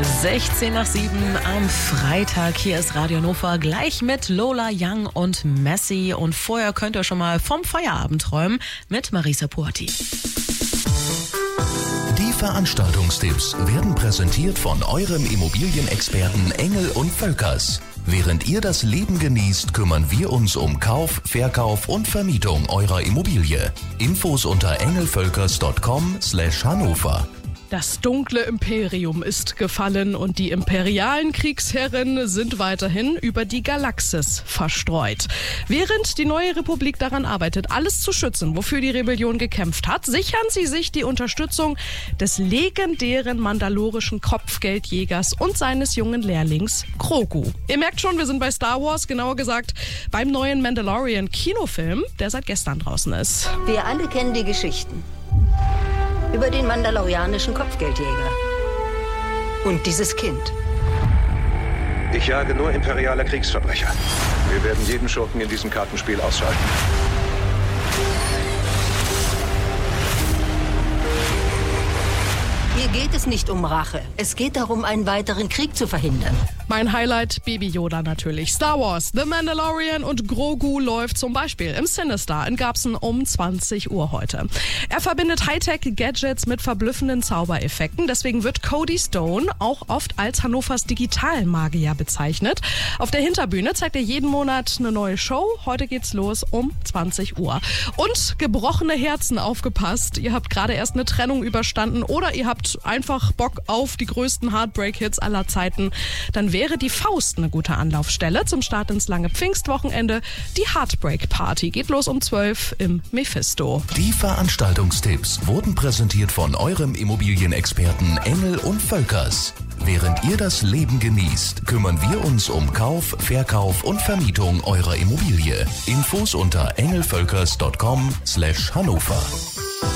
16 nach 7 am Freitag. Hier ist Radio Hannover gleich mit Lola Young und Messi. Und vorher könnt ihr schon mal vom Feierabend träumen mit Marisa Puati. Die Veranstaltungstipps werden präsentiert von eurem Immobilienexperten Engel und Völkers. Während ihr das Leben genießt, kümmern wir uns um Kauf, Verkauf und Vermietung eurer Immobilie. Infos unter engelvölkers.com/Hannover. Das dunkle Imperium ist gefallen und die imperialen Kriegsherren sind weiterhin über die Galaxis verstreut. Während die neue Republik daran arbeitet, alles zu schützen, wofür die Rebellion gekämpft hat, sichern sie sich die Unterstützung des legendären mandalorischen Kopfgeldjägers und seines jungen Lehrlings Grogu. Ihr merkt schon, wir sind bei Star Wars, genauer gesagt beim neuen Mandalorian-Kinofilm, der seit gestern draußen ist. Wir alle kennen die Geschichten über den mandalorianischen Kopfgeldjäger und dieses Kind. Ich jage nur imperiale Kriegsverbrecher. Wir werden jeden Schurken in diesem Kartenspiel ausschalten. Hier geht es nicht um Rache. Es geht darum, einen weiteren Krieg zu verhindern. Mein Highlight, Baby Yoda natürlich. Star Wars, The Mandalorian und Grogu läuft zum Beispiel im Cinestar in Garbsen um 20 Uhr heute. Er verbindet Hightech-Gadgets mit verblüffenden Zaubereffekten. Deswegen wird Cody Stone auch oft als Hannovers Digitalmagier bezeichnet. Auf der Hinterbühne zeigt er jeden Monat eine neue Show. Heute geht's los um 20 Uhr. Und gebrochene Herzen, aufgepasst. Ihr habt gerade erst eine Trennung überstanden oder ihr habt einfach Bock auf die größten Heartbreak-Hits aller Zeiten. Dann wäre die Faust eine gute Anlaufstelle zum Start ins lange Pfingstwochenende. Die Heartbreak Party geht los um 12 im Mephisto. Die Veranstaltungstipps wurden präsentiert von eurem Immobilienexperten Engel und Völkers. Während ihr das Leben genießt, kümmern wir uns um Kauf, Verkauf und Vermietung eurer Immobilie. Infos unter engelvölkers.com/Hannover.